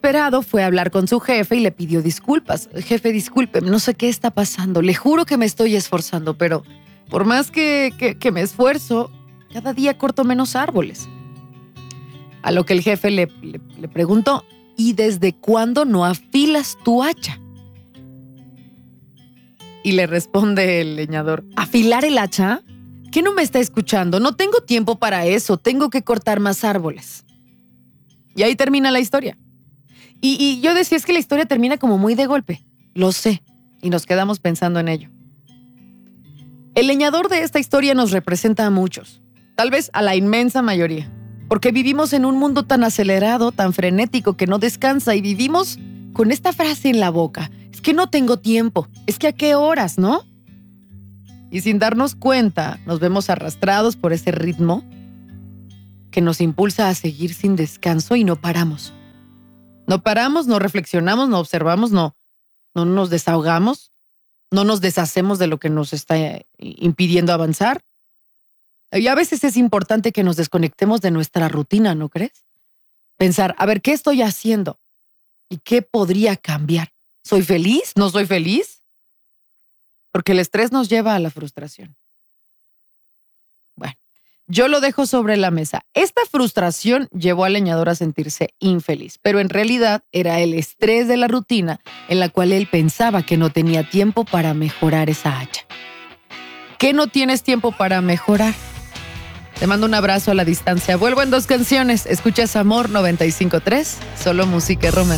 Desesperado fue a hablar con su jefe y le pidió disculpas. Jefe, disculpe, no sé qué está pasando. Le juro que me estoy esforzando, pero por más que me esfuerzo, cada día corto menos árboles. A lo que el jefe le preguntó, ¿y desde cuándo no afilas tu hacha? Y le responde el leñador, ¿afilar el hacha? ¿Qué no me está escuchando? No tengo tiempo para eso, tengo que cortar más árboles. Y ahí termina la historia. Y yo decía, es que la historia termina como muy de golpe. Lo sé, y nos quedamos pensando en ello. El leñador de esta historia nos representa a muchos, tal vez a la inmensa mayoría, porque vivimos en un mundo tan acelerado, tan frenético, que no descansa, y vivimos con esta frase en la boca, es que no tengo tiempo, es que a qué horas, ¿no? Y sin darnos cuenta, nos vemos arrastrados por ese ritmo que nos impulsa a seguir sin descanso y no paramos. No paramos, no reflexionamos, no observamos, no nos desahogamos, no nos deshacemos de lo que nos está impidiendo avanzar. Y a veces es importante que nos desconectemos de nuestra rutina, ¿no crees? Pensar, a ver, ¿qué estoy haciendo? ¿Y qué podría cambiar? ¿Soy feliz? ¿No soy feliz? Porque el estrés nos lleva a la frustración. Bueno, yo lo dejo sobre la mesa. Esta frustración llevó al leñador a sentirse infeliz, pero en realidad era el estrés de la rutina en la cual él pensaba que no tenía tiempo para mejorar esa hacha. ¿Qué no tienes tiempo para mejorar? Te mando un abrazo a la distancia. Vuelvo en 2 canciones. Escuchas Amor 95.3, solo música romántica.